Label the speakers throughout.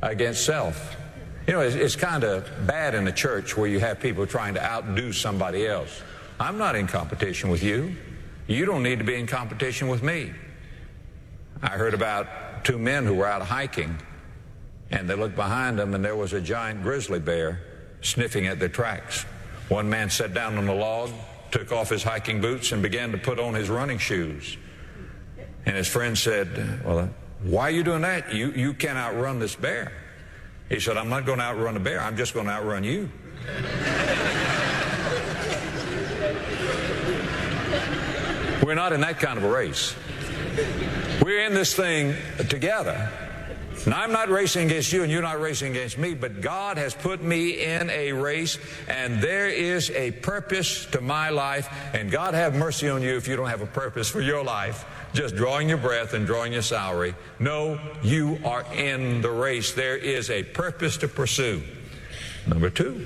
Speaker 1: against self. You know, it's kind of bad in the church where you have people trying to outdo somebody else. I'm not in competition with you. You don't need to be in competition with me. I heard about two men who were out hiking, and they looked behind them, and there was a giant grizzly bear sniffing at their tracks. One man sat down on a log, took off his hiking boots, and began to put on his running shoes. And his friend said, well, why are you doing that? You can't outrun this bear. He said, I'm not going to outrun the bear. I'm just going to outrun you. We're not in that kind of a race. We're in this thing together. And I'm not racing against you, and you're not racing against me, but God has put me in a race, and there is a purpose to my life, and God have mercy on you if you don't have a purpose for your life, just drawing your breath and drawing your salary. No, you are in the race. There is a purpose to pursue. Number two,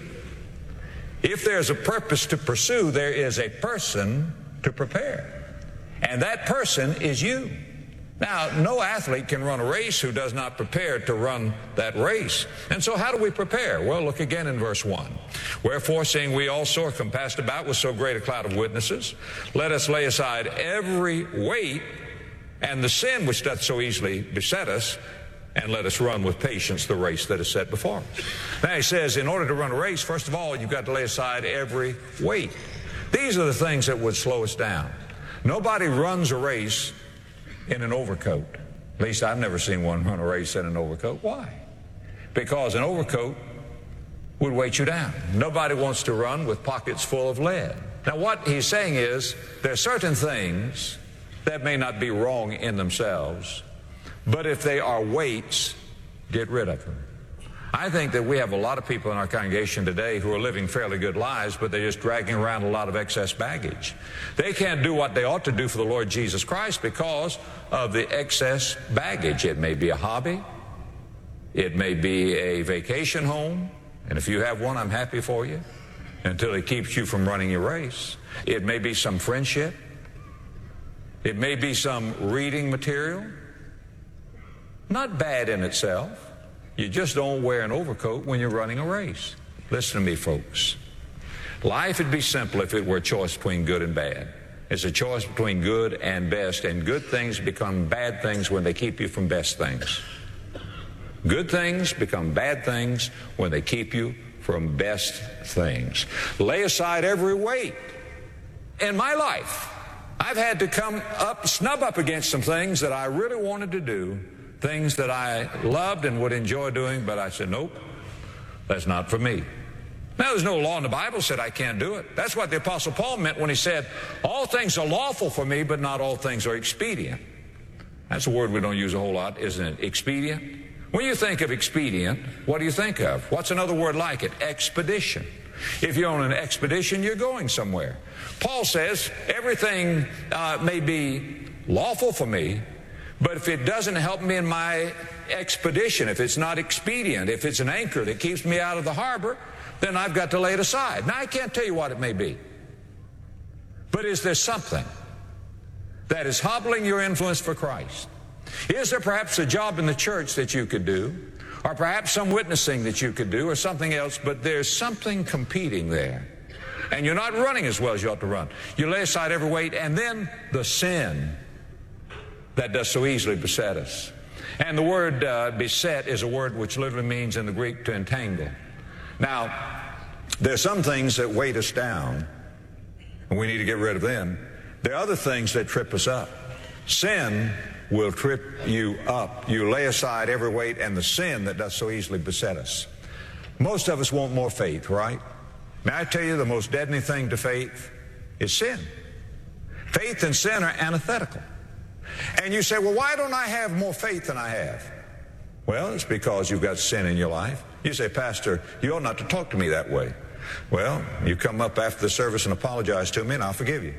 Speaker 1: if there's a purpose to pursue, there is a person to prepare, and that person is you. Now, no athlete can run a race who does not prepare to run that race. And so how do we prepare? Well, look again in verse 1. Wherefore, seeing we also are compassed about with so great a cloud of witnesses, let us lay aside every weight and the sin which doth so easily beset us, and let us run with patience the race that is set before us. Now, he says, in order to run a race, first of all, you've got to lay aside every weight. These are the things that would slow us down. Nobody runs a race in an overcoat. At least I've never seen one run a race in an overcoat. Why? Because an overcoat would weight you down. Nobody wants to run with pockets full of lead. Now what he's saying is there are certain things that may not be wrong in themselves, but if they are weights, get rid of them. I think that we have a lot of people in our congregation today who are living fairly good lives, but they're just dragging around a lot of excess baggage. They can't do what they ought to do for the Lord Jesus Christ because of the excess baggage. It may be a hobby. It may be a vacation home. And if you have one, I'm happy for you until it keeps you from running your race. It may be some friendship. It may be some reading material. Not bad in itself. You just don't wear an overcoat when you're running a race. Listen to me, folks. Life would be simple if it were a choice between good and bad. It's a choice between good and best, and good things become bad things when they keep you from best things. Good things become bad things when they keep you from best things. Lay aside every weight. In my life, I've had to snub up against some things that I really wanted to do, things that I loved and would enjoy doing, but I said, nope, that's not for me. Now, there's no law in the Bible that said I can't do it. That's what the Apostle Paul meant when he said, all things are lawful for me, but not all things are expedient. That's a word we don't use a whole lot, isn't it? Expedient. When you think of expedient, what do you think of? What's another word like it? Expedition. If you're on an expedition, you're going somewhere. Paul says, everything may be lawful for me, but if it doesn't help me in my expedition, if it's not expedient, if it's an anchor that keeps me out of the harbor, then I've got to lay it aside. Now, I can't tell you what it may be. But is there something that is hobbling your influence for Christ? Is there perhaps a job in the church that you could do, or perhaps some witnessing that you could do, or something else, but there's something competing there, and you're not running as well as you ought to run? You lay aside every weight, and then the sin that does so easily beset us. And the word beset is a word which literally means in the Greek to entangle. Now, there are some things that weight us down, and we need to get rid of them. There are other things that trip us up. Sin will trip you up. You lay aside every weight and the sin that does so easily beset us. Most of us want more faith, right? May I tell you the most deadening thing to faith is sin. Faith and sin are antithetical. And you say, well, why don't I have more faith than I have? Well, it's because you've got sin in your life. You say, Pastor, you ought not to talk to me that way. Well, you come up after the service and apologize to me, and I'll forgive you.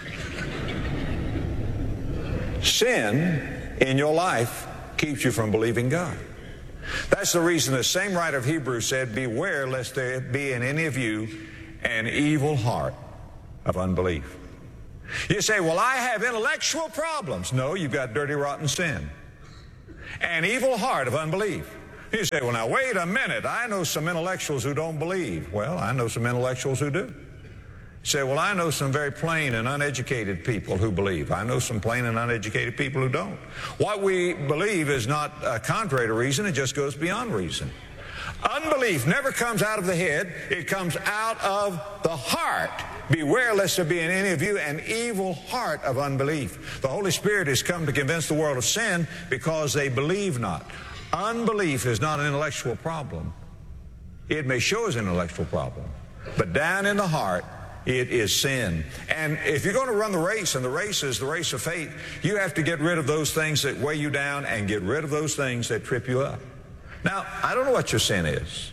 Speaker 1: Sin in your life keeps you from believing God. That's the reason the same writer of Hebrews said, beware lest there be in any of you an evil heart of unbelief. You say, well, I have intellectual problems. No, you've got dirty, rotten sin. An evil heart of unbelief. You say, well, now, wait a minute. I know some intellectuals who don't believe. Well, I know some intellectuals who do. You say, well, I know some very plain and uneducated people who believe. I know some plain and uneducated people who don't. What we believe is not contrary to reason. It just goes beyond reason. Unbelief never comes out of the head. It comes out of the heart. Beware lest there be in any of you an evil heart of unbelief. The Holy Spirit has come to convince the world of sin because they believe not. Unbelief is not an intellectual problem. It may show as an intellectual problem, but down in the heart, it is sin. And if you're going to run the race, and the race is the race of faith, you have to get rid of those things that weigh you down and get rid of those things that trip you up. Now, I don't know what your sin is.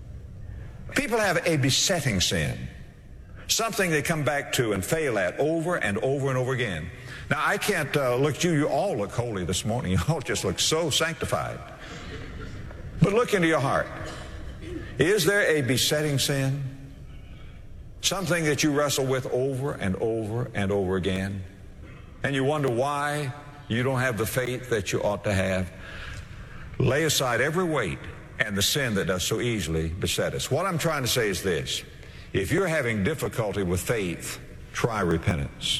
Speaker 1: People have a besetting sin, something they come back to and fail at over and over and over again. Now, I can't look at you. You all look holy this morning. You all just look so sanctified. But look into your heart. Is there a besetting sin? Something that you wrestle with over and over and over again? And you wonder why you don't have the faith that you ought to have? Lay aside every weight and the sin that does so easily beset us. What I'm trying to say is this. If you're having difficulty with faith, try repentance.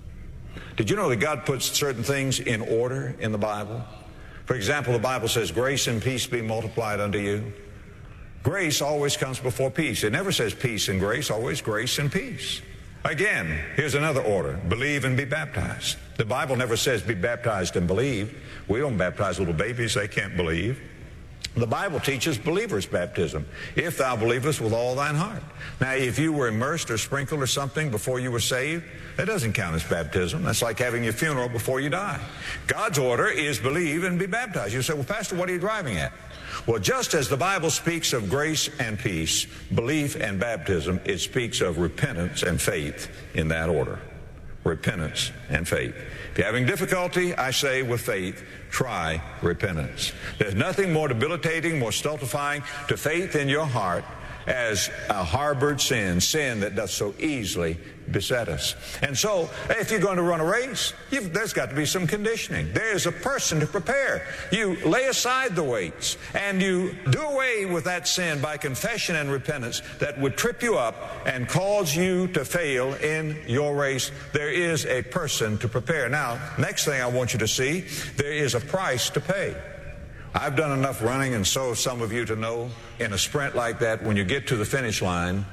Speaker 1: Did you know that God puts certain things in order in the Bible? For example, the Bible says, grace and peace be multiplied unto you. Grace always comes before peace. It never says peace and grace, always grace and peace. Again, here's another order. Believe and be baptized. The Bible never says be baptized and believe. We don't baptize little babies. They can't believe. The Bible teaches believers' baptism. If thou believest with all thine heart. Now, if you were immersed or sprinkled or something before you were saved, that doesn't count as baptism. That's like having your funeral before you die. God's order is believe and be baptized. You say, well, Pastor, what are you driving at? Well, just as the Bible speaks of grace and peace, belief and baptism, it speaks of repentance and faith in that order. Repentance and faith. If you're having difficulty, I say with faith, try repentance. There's nothing more debilitating, more stultifying to faith in your heart as a harbored sin that does so easily beset us. And so, if you're going to run a race, there's got to be some conditioning. There's a person to prepare. You lay aside the weights, and you do away with that sin by confession and repentance that would trip you up and cause you to fail in your race. There is a person to prepare. Now, next thing I want you to see, there is a price to pay. I've done enough running, and so have some of you, to know in a sprint like that, when you get to the finish line,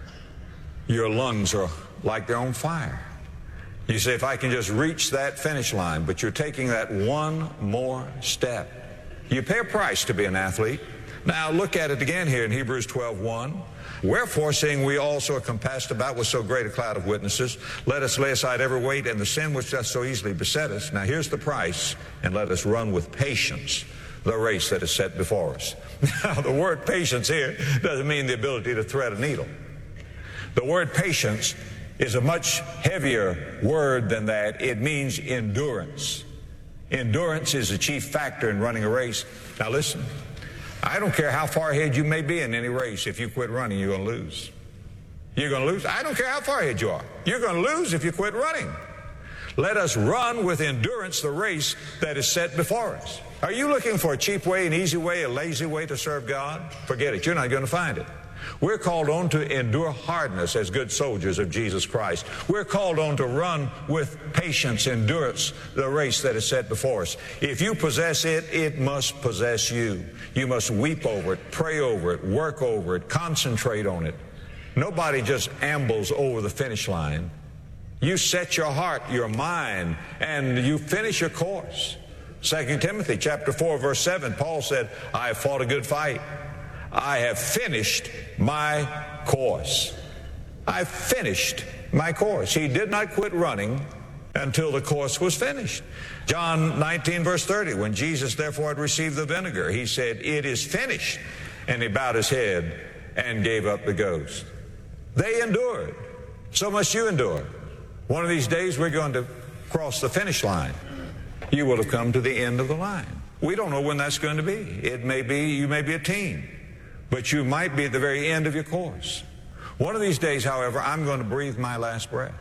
Speaker 1: your lungs are like they're on fire. You say, if I can just reach that finish line, but you're taking that one more step. You pay a price to be an athlete. Now look at it again here in Hebrews 12:1. Wherefore, seeing we also are compassed about with so great a cloud of witnesses, let us lay aside every weight and the sin which doth so easily beset us. Now here's the price, and let us run with patience the race that is set before us. Now, the word patience here doesn't mean the ability to thread a needle. The word patience is a much heavier word than that. It means endurance. Endurance is the chief factor in running a race. Now listen, I don't care how far ahead you may be in any race. If you quit running, you're going to lose. You're going to lose. I don't care how far ahead you are. You're going to lose if you quit running. Let us run with endurance the race that is set before us. Are you looking for a cheap way, an easy way, a lazy way to serve God? Forget it. You're not going to find it. We're called on to endure hardness as good soldiers of Jesus Christ. We're called on to run with patience, endurance, the race that is set before us. If you possess it, it must possess you. You must weep over it, pray over it, work over it, concentrate on it. Nobody just ambles over the finish line. You set your heart, your mind, and you finish your course. 2 Timothy chapter 4, verse 7, Paul said, I have fought a good fight. I have finished my course. I finished my course. He did not quit running until the course was finished. John 19, verse 30, when Jesus therefore had received the vinegar, he said, it is finished. And he bowed his head and gave up the ghost. They endured. So must you endure. One of these days we're going to cross the finish line. You will have come to the end of the line. We don't know when that's going to be. It may be, you may be a teen, but you might be at the very end of your course. One of these days, however, I'm going to breathe my last breath.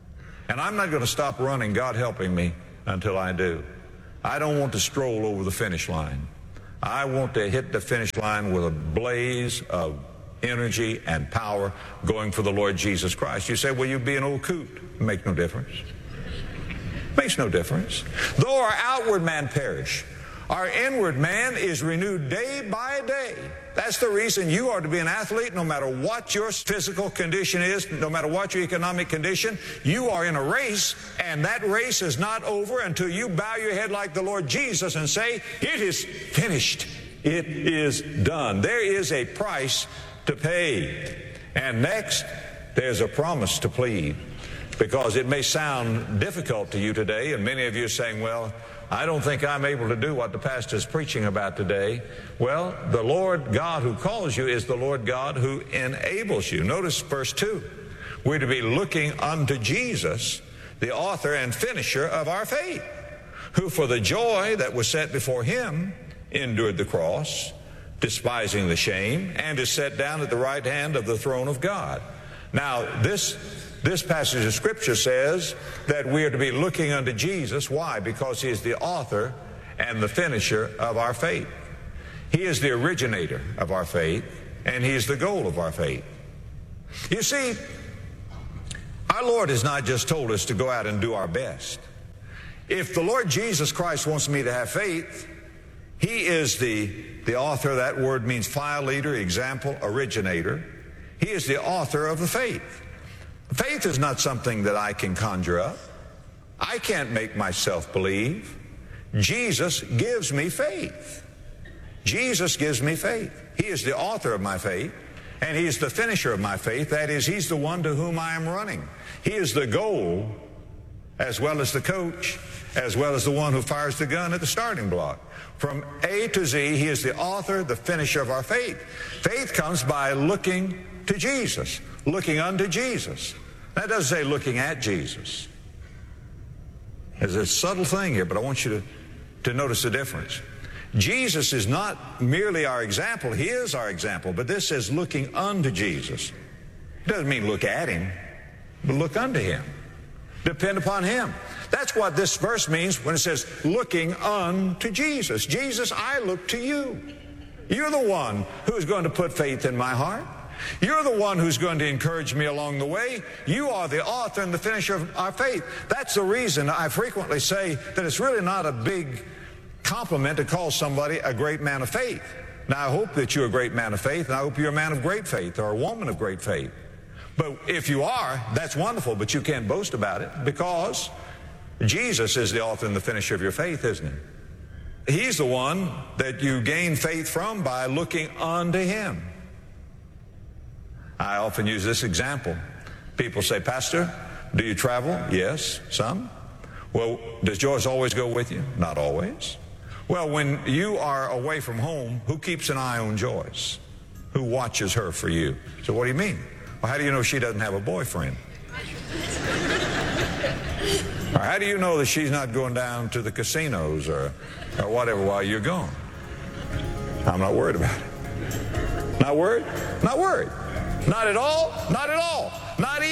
Speaker 1: And I'm not going to stop running, God helping me, until I do. I don't want to stroll over the finish line. I want to hit the finish line with a blaze of energy and power going for the Lord Jesus Christ. You say, well, you be an old coot. It makes no difference. Makes no difference. Though our outward man perish, our inward man is renewed day by day. That's the reason you are to be an athlete no matter what your physical condition is, no matter what your economic condition. You are in a race, and that race is not over until you bow your head like the Lord Jesus and say, it is finished. It is done. There is a price to pay. And next, there's a promise to plead. Because it may sound difficult to you today, and many of you are saying, well, I don't think I'm able to do what the pastor is preaching about today. Well, the Lord God who calls you is the Lord God who enables you. Notice verse 2. We're to be looking unto Jesus, the author and finisher of our faith, who for the joy that was set before him endured the cross, despising the shame, and is set down at the right hand of the throne of God. Now, this passage of Scripture says that we are to be looking unto Jesus. Why? Because he is the author and the finisher of our faith. He is the originator of our faith, and he is the goal of our faith. You see, our Lord has not just told us to go out and do our best. If the Lord Jesus Christ wants me to have faith, he is the author. That word means file leader, example, originator. He is the author of the faith. Faith is not something that I can conjure up. I can't make myself believe. Jesus gives me faith. Jesus gives me faith. He is the author of my faith, and he is the finisher of my faith. That is, he's the one to whom I am running. He is the goal, as well as the coach, as well as the one who fires the gun at the starting block. From A to Z, he is the author, the finisher of our faith. Faith comes by looking to Jesus, looking unto Jesus. That doesn't say looking at Jesus. There's a subtle thing here, but I want you to notice the difference. Jesus is not merely our example. He is our example, but this says looking unto Jesus. It doesn't mean look at him, but look unto him. Depend upon him. That's what this verse means when it says looking unto Jesus. Jesus, I look to you. You're the one who's going to put faith in my heart. You're the one who's going to encourage me along the way. You are the author and the finisher of our faith. That's the reason I frequently say that it's really not a big compliment to call somebody a great man of faith. Now, I hope that you're a great man of faith, and I hope you're a man of great faith or a woman of great faith. But if you are, that's wonderful, but you can't boast about it because Jesus is the author and the finisher of your faith, isn't he? He's the one that you gain faith from by looking unto him. I often use this example. People say, Pastor, do you travel? Yes, some. Well, does Joyce always go with you? Not always. Well, when you are away from home, who keeps an eye on Joyce? Who watches her for you? So what do you mean? Well, how do you know she doesn't have a boyfriend? Or how do you know that she's not going down to the casinos or whatever while you're gone? I'm not worried about it. Not worried? Not worried. Not at all? Not at all. Not even.